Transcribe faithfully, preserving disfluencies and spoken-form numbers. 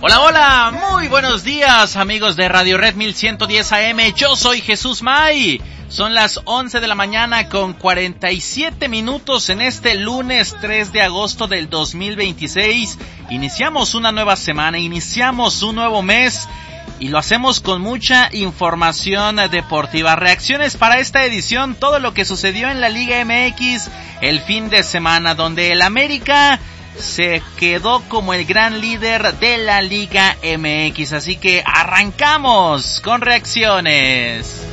Hola, hola, muy buenos días amigos de Radio Red mil ciento diez A M, yo soy Jesús May. Son las once de la mañana con cuarenta y siete minutos en este lunes tres de agosto del dos mil veintiséis. Iniciamos una nueva semana, iniciamos un nuevo mes y lo hacemos con mucha información deportiva. Reacciones para esta edición, todo lo que sucedió en la Liga M X el fin de semana, donde el América se quedó como el gran líder de la Liga M X. Así que arrancamos con reacciones.